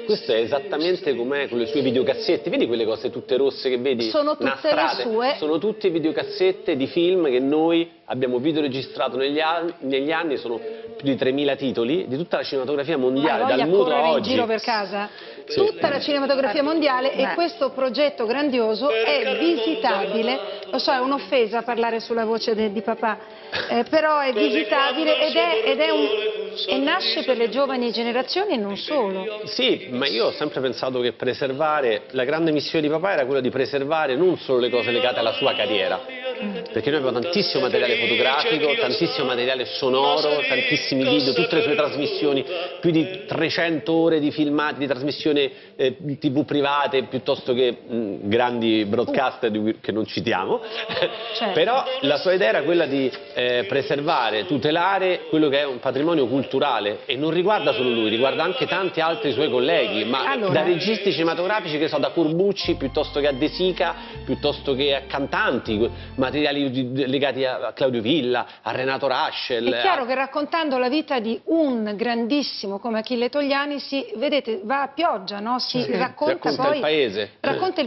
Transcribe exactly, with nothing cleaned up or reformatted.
questo è esattamente come con le sue videocassette, vedi quelle cose tutte rosse che vedi? Sono tutte nastrate? le sue. Sono tutte videocassette di film che noi abbiamo videoregistrato negli anni, negli anni sono più di tremila titoli di tutta la cinematografia mondiale, Hai dal voglia muto a correre in oggi. giro per casa? Sì. Tutta la cinematografia mondiale Beh. e questo progetto grandioso è visitabile, lo so, è un'offesa parlare sulla voce de- di papà, eh, però è visitabile ed, è, ed è un, e nasce per le giovani generazioni e non solo. Sì, ma io ho sempre pensato che preservare, la grande missione di papà era quella di preservare non solo le cose legate alla sua carriera, perché noi abbiamo tantissimo materiale fotografico, tantissimo materiale sonoro, tantissimi video, tutte le sue trasmissioni, più di trecento ore di filmati, di trasmissioni eh, tivù private piuttosto che mh, grandi broadcaster di cui- che non citiamo. Certo. Però la sua idea era quella di eh, preservare, tutelare quello che è un patrimonio culturale e non riguarda solo lui, riguarda anche tanti altri suoi colleghi, ma Allora. da registi cinematografici che so, da Corbucci piuttosto che a De Sica, piuttosto che a cantanti, materiali di- legati a a Claudio Villa, a Renato Raschel. È chiaro a- che raccontando la vita di un grandissimo come Achille Togliani si, vedete, va a pioggia, no? Si Sì. racconta, Racconta poi il paese. racconta il